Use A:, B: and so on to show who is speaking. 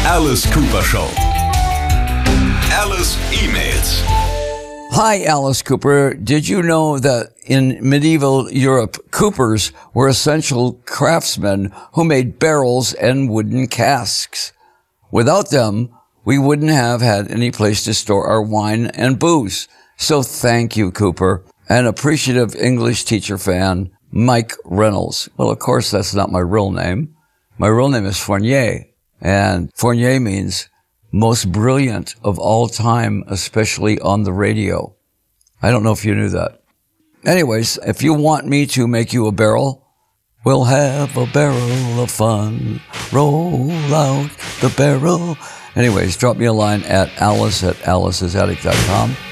A: Alice Cooper Show. Alice emails.
B: Hi, Alice Cooper. Did you know that in medieval Europe, coopers were essential craftsmen who made barrels and wooden casks? Without them, we wouldn't have had any place to store our wine and booze. So thank you, Cooper. An appreciative English teacher fan, Mike Reynolds. Well, of course, that's not my real name. My real name is Fournier, and Fournier means most brilliant of all time, especially on the radio. I don't know if you knew that. Anyways, if you want me to make you a barrel, we'll have a barrel of fun. Roll out the barrel. Anyways, drop me a line at alice@alicesaddict.com.